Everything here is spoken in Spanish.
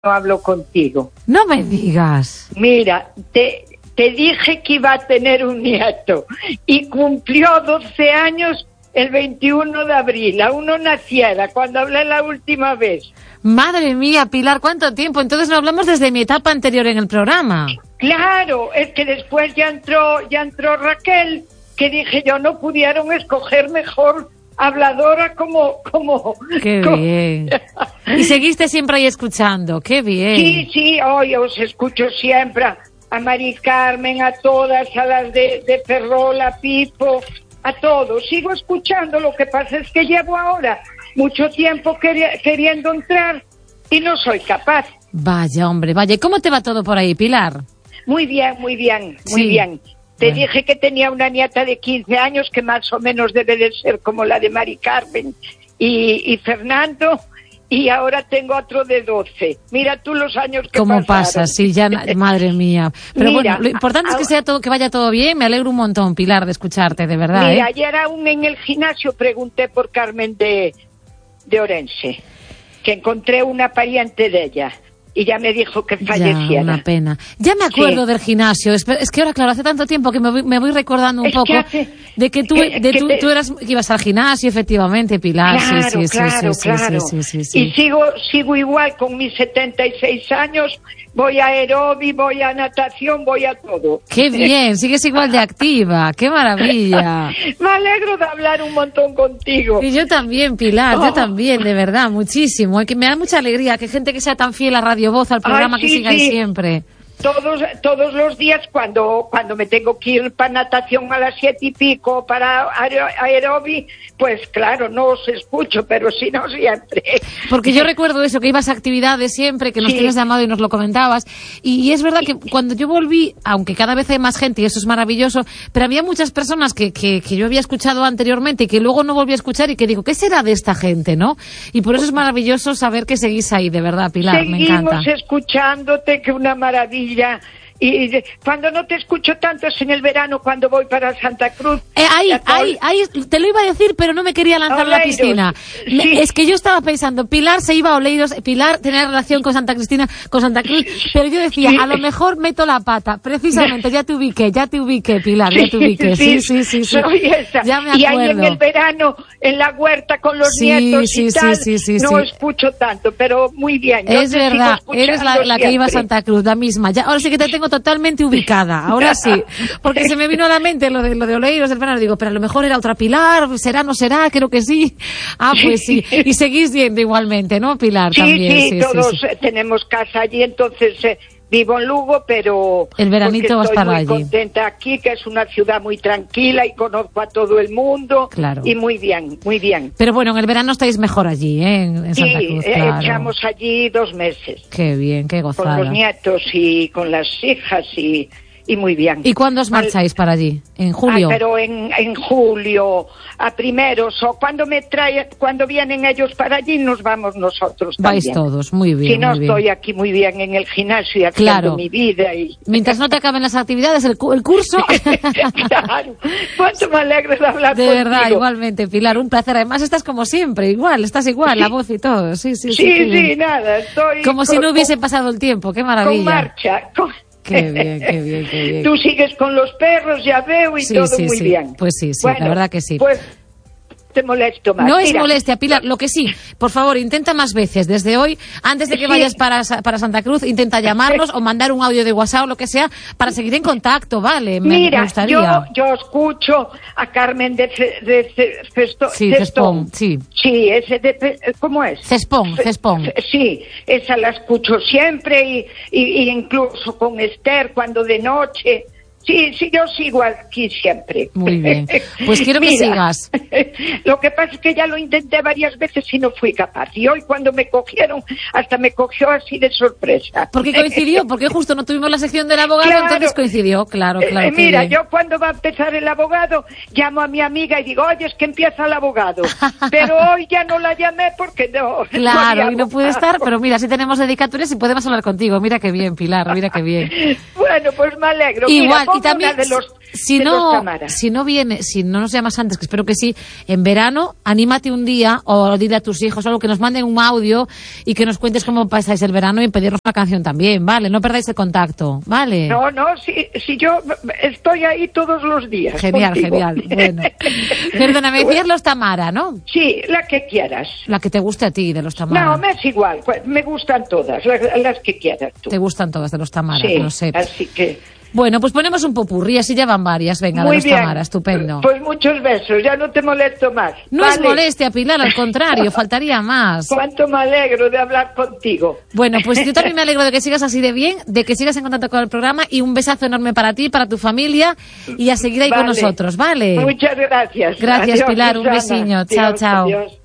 no hablo contigo. No me digas. Mira, te dije que iba a tener un nieto y cumplió 12 años el 21 de abril. Aún no naciera cuando hablé la última vez. Madre mía, Pilar, ¿cuánto tiempo? Entonces no hablamos desde mi etapa anterior en el programa. Claro, es que después ya entró Raquel, que dije yo no pudieron escoger mejor habladora como... Qué bien. Y seguiste siempre ahí escuchando, qué bien. Sí, hoy os escucho siempre a Mari Carmen, a todas, a las de Ferrol, a Pipo, a todos. Sigo escuchando, lo que pasa es que llevo ahora mucho tiempo queriendo entrar y no soy capaz. Vaya, hombre, vaya. ¿Y cómo te va todo por ahí, Pilar? Muy bien, muy bien. Te dije que tenía una nieta de 15 años que más o menos debe de ser como la de Mari Carmen y Fernando, y ahora tengo otro de 12. Mira tú los años que ¿Cómo pasaron. pasa? Sí, ya, madre mía. Pero Mira, bueno, lo importante es que sea todo, que vaya todo bien. Me alegro un montón, Pilar, de escucharte, de verdad. Mira, ayer aún en el gimnasio pregunté por Carmen de Orense, que encontré una pariente de ella. Y ya me dijo que falleciera. Ya, una pena. Ya me acuerdo del gimnasio. Es que ahora, claro, hace tanto tiempo que me voy recordando un poco de que tú ibas al gimnasio, efectivamente, Pilar. Claro. Sí. Y sigo igual con mis 76 años. Voy a aeróbic, voy a natación, voy a todo. ¡Qué bien! Sigues igual de activa. ¡Qué maravilla! Me alegro de hablar un montón contigo. Y yo también, Pilar, yo también, de verdad, muchísimo. Que me da mucha alegría que gente que sea tan fiel a Radio Voz, al programa, que sigáis siempre. Todos los días cuando me tengo que ir para natación a las 7:00 para aeróbic, pues claro, no os escucho, pero si no siempre. Porque yo recuerdo eso, que ibas a actividades siempre, que nos tienes llamado y nos lo comentabas, y es verdad que cuando yo volví, aunque cada vez hay más gente y eso es maravilloso, pero había muchas personas que yo había escuchado anteriormente y que luego no volví a escuchar y que digo, ¿qué será de esta gente, no? Y por eso es maravilloso saber que seguís ahí, de verdad, Pilar, me encanta. Seguimos escuchándote, que una maravilla. Y cuando no te escucho tanto es en el verano, cuando voy para Santa Cruz. Ahí, te lo iba a decir, pero no me quería lanzar a la piscina. Sí. Es que yo estaba pensando, Pilar se iba a Oleiros, Pilar tenía relación con Santa Cruz, pero yo decía, a lo mejor meto la pata. Precisamente, ya te ubiqué, Pilar, ya te ubiqué. Sí. Soy esa. Ya me acuerdo. Y ahí en el verano, en la huerta con los nietos y tal, no escucho tanto, pero muy bien. Es verdad, eres la que iba a Santa Cruz, la misma. Ahora sí que te tengo totalmente ubicada, ahora sí, porque se me vino a la mente lo de Oleiros del verano, digo, pero a lo mejor era otra Pilar, ¿será, no será? Creo que sí. Pues sí, y seguís yendo igualmente, ¿no, Pilar? Sí, todos tenemos casa allí, entonces vivo en Lugo, pero el veranito va a estar allí. Estoy muy contenta aquí, que es una ciudad muy tranquila y conozco a todo el mundo. Claro. Y muy bien. Pero bueno, en el verano estáis mejor allí, en Santa Cruz. Sí, echamos allí 2 meses. Qué bien, qué gozada. Con los nietos y con las hijas y muy bien. ¿Y cuándo os marcháis para allí? ¿En julio? Pero en julio, a primeros, o cuando vienen ellos para allí, nos vamos nosotros también. Vais todos, muy bien. Si no, estoy aquí muy bien en el gimnasio y haciendo mi vida. Mientras no te acaben las actividades, el curso. Claro, cuánto me alegro de hablar contigo. De verdad, igualmente, Pilar, un placer. Además, estás como siempre, estás igual, la voz y todo. Sí, nada, estoy... Como si no hubiese pasado el tiempo, qué maravilla. Con marcha, Qué bien. Tú sigues con los perros, ya veo, y todo muy bien. Pues sí, bueno, la verdad que sí. Pues te molesto más. No es molestia, Pilar. Lo que sí, por favor, intenta más veces. Desde hoy, antes de que vayas para Santa Cruz, intenta llamarnos o mandar un audio de WhatsApp o lo que sea para seguir en contacto, ¿vale? Me gustaría. Yo escucho a Carmen de Cespón, sí. Sí, ese ¿cómo es? Cespón. Sí, esa la escucho siempre y incluso con Esther cuando de noche. Sí, yo sigo aquí siempre. Muy bien. Pues quiero que sigas. Lo que pasa es que ya lo intenté varias veces y no fui capaz. Y hoy cuando me cogieron, hasta me cogió así de sorpresa. Porque coincidió, porque justo no tuvimos la sección del abogado, entonces coincidió. Claro. Mira, yo cuando va a empezar el abogado, llamo a mi amiga y digo, oye, es que empieza el abogado. Pero hoy ya no la llamé porque no. Claro, y no pude estar, pero mira, sí tenemos dedicatorias y podemos hablar contigo. Mira qué bien, Pilar, mira qué bien. Bueno, pues me alegro. Igual. y también si no nos llamas antes, que espero que sí, en verano, anímate un día o dile a tus hijos algo, que nos manden un audio y que nos cuentes cómo pasáis el verano y pedirnos una canción también, ¿vale? No perdáis el contacto, ¿vale? No, si yo estoy ahí todos los días. Genial, contigo. genial. Bueno. Perdona, me decías los Tamara, ¿no? Sí, la que quieras. La que te guste a ti, de los Tamara. No, me es igual, me gustan todas, las que quieras tú. Te gustan todas de los Tamara, Sí, lo sé. así que... Bueno, pues ponemos un popurrí, así ya van varias. Venga, Muy de los bien. Tamara, estupendo. Pues muchos besos, ya no te molesto más. No ¿vale? es molestia, Pilar, al contrario, faltaría más. Cuánto me alegro de hablar contigo. Bueno, pues yo también me alegro de que sigas así de bien, de que sigas en contacto con el programa, y un besazo enorme para ti, para tu familia, y a seguir ahí con nosotros, ¿vale? Muchas gracias. Gracias, Adiós, Pilar, un Susana. besiño. Adiós, Chao, chao. adiós.